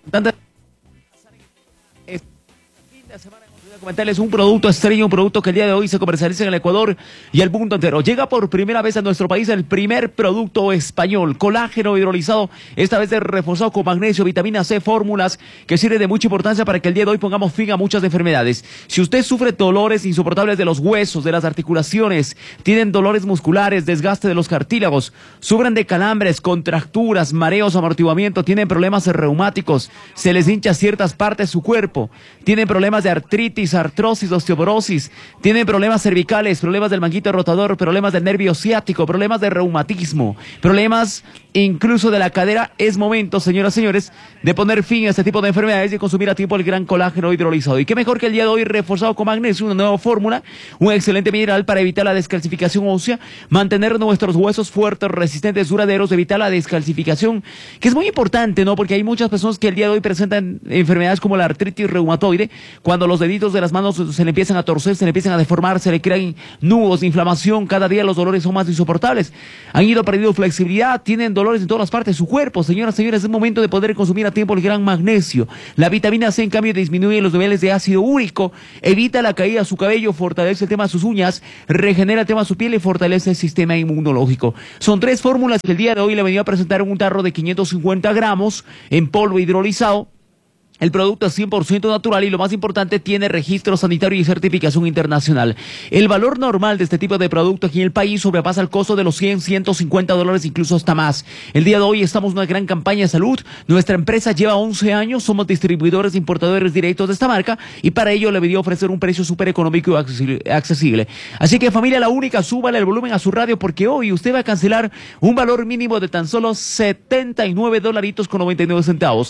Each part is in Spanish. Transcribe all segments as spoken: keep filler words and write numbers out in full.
Comentarles un producto estrella, un producto que el día de hoy se comercializa en el Ecuador y el mundo entero. Llega por primera vez a nuestro país el primer producto español, colágeno hidrolizado, esta vez reforzado con magnesio, vitamina C, fórmulas que sirven de mucha importancia para que el día de hoy pongamos fin a muchas enfermedades. Si usted sufre dolores insoportables de los huesos, de las articulaciones, tienen dolores musculares, desgaste de los cartílagos, sufren de calambres, contracturas, mareos, amortiguamiento, tienen problemas reumáticos, se les hincha ciertas partes de su cuerpo, tienen problemas de artritis, artrosis, osteoporosis, tienen problemas cervicales, problemas del manguito rotador, problemas del nervio ciático, problemas de reumatismo, problemas incluso de la cadera, es momento, señoras y señores, de poner fin a este tipo de enfermedades y consumir a tiempo el gran colágeno hidrolizado. Y qué mejor que el día de hoy reforzado con magnesio, una nueva fórmula, un excelente mineral para evitar la descalcificación ósea, mantener nuestros huesos fuertes, resistentes, duraderos, evitar la descalcificación, que es muy importante, ¿no? Porque hay muchas personas que el día de hoy presentan enfermedades como la artritis reumatoide, cuando los deditos de las manos se le empiezan a torcer, se le empiezan a deformar, se le crean nudos de inflamación, cada día los dolores son más insoportables. Han ido perdiendo flexibilidad, tienen dolores en todas las partes de su cuerpo. Señoras y señores, es momento de poder consumir a tiempo el gran magnesio. La vitamina C, en cambio, disminuye los niveles de ácido úrico, evita la caída de su cabello, fortalece el tema de sus uñas, regenera el tema de su piel y fortalece el sistema inmunológico. Son tres fórmulas que el día de hoy le venía a presentar en un tarro de quinientos cincuenta gramos en polvo hidrolizado. El producto es cien por ciento natural y lo más importante, tiene registro sanitario y certificación internacional. El valor normal de este tipo de producto aquí en el país sobrepasa el costo de los cien, ciento cincuenta dólares, incluso hasta más. El día de hoy estamos en una gran campaña de salud. Nuestra empresa lleva once años, somos distribuidores e importadores directos de esta marca y para ello le venía a ofrecer un precio súper económico y accesible. Así que, familia La Única, súbale el volumen a su radio porque hoy usted va a cancelar un valor mínimo de tan solo setenta y nueve dolaritos con noventa y nueve centavos.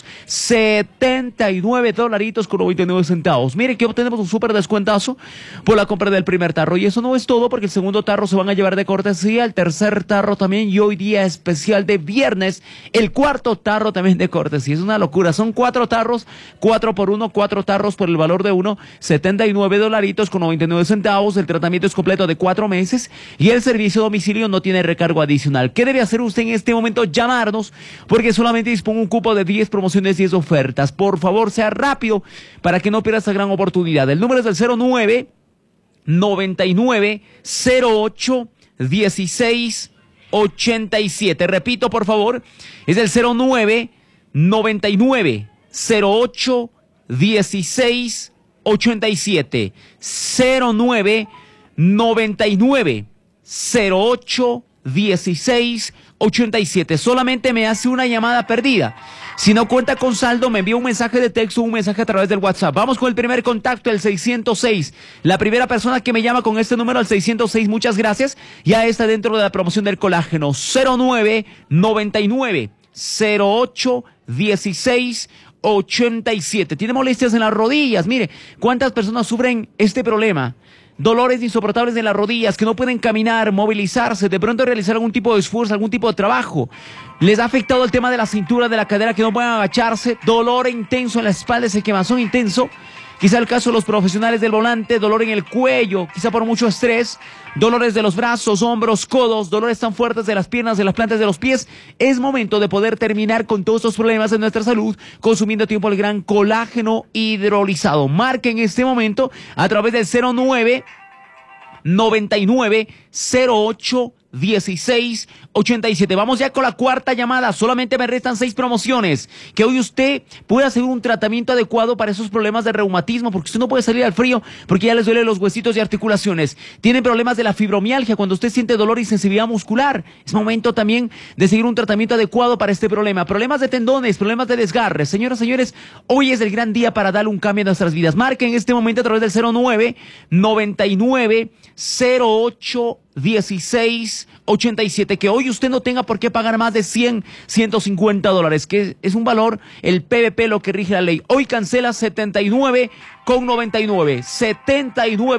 setenta y nueve dolaritos con noventa y nueve centavos. Mire que obtenemos un súper descuentazo por la compra del primer tarro. Y eso no es todo, porque el segundo tarro se van a llevar de cortesía, el tercer tarro también, y hoy día especial de viernes, el cuarto tarro también de cortesía. Es una locura. Son cuatro tarros, cuatro por uno, cuatro tarros por el valor de uno, setenta y nueve dolaritos con noventa y nueve centavos. El tratamiento es completo de cuatro meses y el servicio a domicilio no tiene recargo adicional. ¿Qué debe hacer usted en este momento? Llamarnos, porque solamente dispone un cupo de diez promociones, diez ofertas. Por favor, sea rápido para que no pierda esta gran oportunidad. El número es el cero nueve, noventa y nueve, cero ocho, dieciséis, ochenta y siete. Repito, por favor, es el cero nueve, noventa y nueve, cero ocho, dieciséis, ochenta y siete. cero nueve, noventa y nueve, cero ocho, dieciséis, ochenta y siete. Solamente me hace una llamada perdida. Si no cuenta con saldo, me envía un mensaje de texto, un mensaje a través del WhatsApp. Vamos con el primer contacto, el seiscientos seis. La primera persona que me llama con este número, al seiscientos seis, muchas gracias. Ya está dentro de la promoción del colágeno. cero nueve, noventa y nueve, cero ocho, dieciséis, ochenta y siete. Tiene molestias en las rodillas. Mire, ¿cuántas personas sufren este problema? Dolores insoportables en las rodillas, que no pueden caminar, movilizarse, de pronto realizar algún tipo de esfuerzo, algún tipo de trabajo. Les ha afectado el tema de la cintura, de la cadera, que no pueden agacharse, dolor intenso en la espalda, ese quemazón intenso. Quizá el caso de los profesionales del volante, dolor en el cuello, quizá por mucho estrés, dolores de los brazos, hombros, codos, dolores tan fuertes de las piernas, de las plantas de los pies. Es momento de poder terminar con todos estos problemas de nuestra salud, consumiendo a tiempo el gran colágeno hidrolizado. Marque en este momento a través del cero nueve, noventa y nueve, cero ocho, dieciséis, ochenta y siete. Vamos ya con la cuarta llamada. Solamente me restan seis promociones. Que hoy usted pueda hacer un tratamiento adecuado para esos problemas de reumatismo, porque usted no puede salir al frío porque ya les duele los huesitos y articulaciones. Tiene problemas de la fibromialgia, cuando usted siente dolor y sensibilidad muscular. Es momento también de seguir un tratamiento adecuado para este problema. Problemas de tendones, problemas de desgarre. Señoras y señores, hoy es el gran día para darle un cambio a nuestras vidas. Marquen en este momento a través del cero nueve, noventa y nueve, cero ocho, dieciséis, ochenta y siete, que hoy usted no tenga por qué pagar más de cien, ciento cincuenta dólares, que es un valor, el P V P, lo que rige la ley. Hoy cancela setenta y nueve con noventa y nueve, setenta y nueve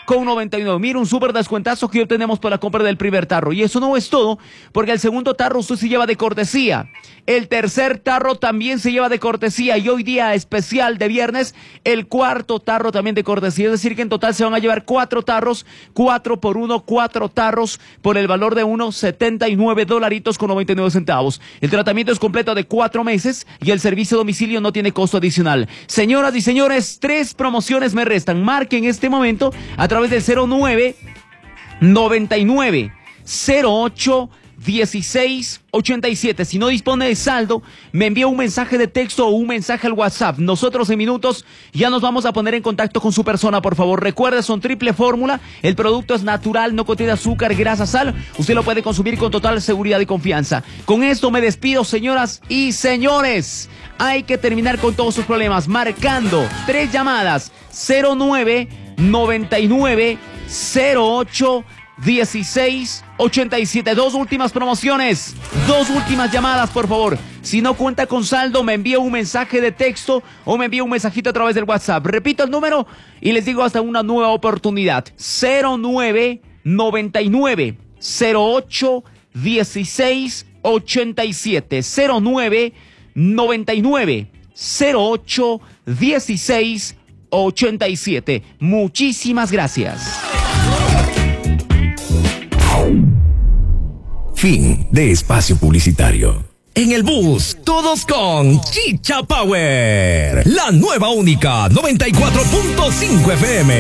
con noventa y nueve. Mira, un súper descuentazo que obtenemos por la compra del primer tarro. Y eso no es todo, porque el segundo tarro usted se lleva de cortesía. El tercer tarro también se lleva de cortesía. Y hoy día especial de viernes, el cuarto tarro también de cortesía. Es decir, que en total se van a llevar cuatro tarros, cuatro por uno, cuatro tarros por el valor de unos setenta y nueve dolaritos con noventa y nueve centavos. El tratamiento es completo de cuatro meses y el servicio a domicilio no tiene costo adicional. Señoras y señores, tres promociones me restan. Marquen en este momento a través del cero nueve noventa y nueve cero ocho dieciséis ochenta y siete. Si no dispone de saldo, me envía un mensaje de texto o un mensaje al WhatsApp. Nosotros en minutos ya nos vamos a poner en contacto con su persona, por favor. Recuerde, son triple fórmula. El producto es natural, no contiene azúcar, grasa, sal. Usted lo puede consumir con total seguridad y confianza. Con esto me despido, señoras y señores. Hay que terminar con todos sus problemas marcando tres llamadas: cero nueve noventa y nueve cero ocho dieciséis ochenta y siete. Dos últimas promociones, dos últimas llamadas, por favor. Si no cuenta con saldo, me envía un mensaje de texto o me envía un mensajito a través del WhatsApp. Repito el número y les digo hasta una nueva oportunidad: cero nueve noventa y nueve cero ocho dieciséis ochenta y siete. cero nueve noventa y nueve cero ocho dieciséis ochenta y siete. Muchísimas gracias. Fin de espacio publicitario. En el bus, todos con Chicha Power. La nueva única noventa y cuatro punto cinco F M.